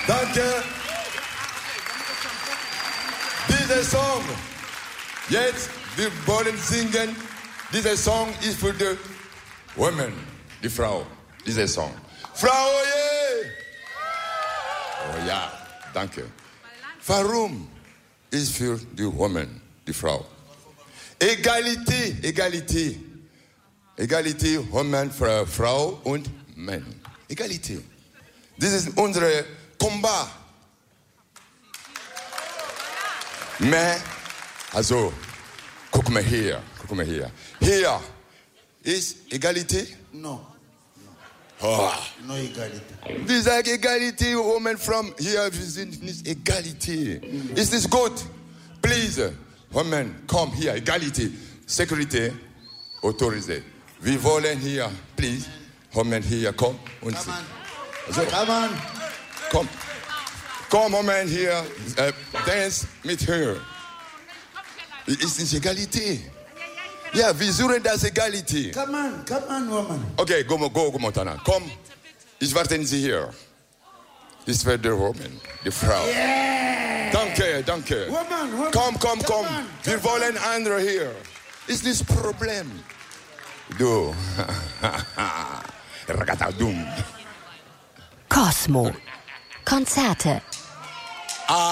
Danke. Dieser Song, jetzt, wir wollen singen. Dieser Song ist für die Women, die Frau. Dieser Song. Frau, oje! Oh ja, danke. Warum ist für die Women, die Frau? Egalité, Egalité. Egalité, Women, Frau und Mann. Egalité. Das ist unser Combat. Mais, also, guck mal hier. Hier ist Egalité? No. Oh. No Egalité. Wir sagen Egalité, Women from hier, wir sind nicht Egalité. Ist das gut? Please, Women, komm hier, Egalité. Security, autorisé. Wir wollen hier, please, Women hier, komm. Und Come on. also, Come on. komm. Komm, Women hier, dance mit her. Ist nicht Egalité. Ja, wir suchen das Egalité. Come on, woman. Okay, go, Montana. Komm, ich warte Sie hier. Das wird der Woman, die Frau. Yeah. Danke. Woman. Komm. on, Wir wollen andere hier. Ist das Problem? Du. Ragatadum. Cosmo. Konzerte.